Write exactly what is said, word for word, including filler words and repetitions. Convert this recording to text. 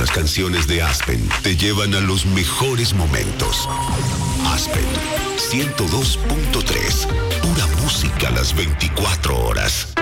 las canciones de Aspen te llevan a los mejores momentos. Aspen ciento dos punto tres, pura música a las veinticuatro horas.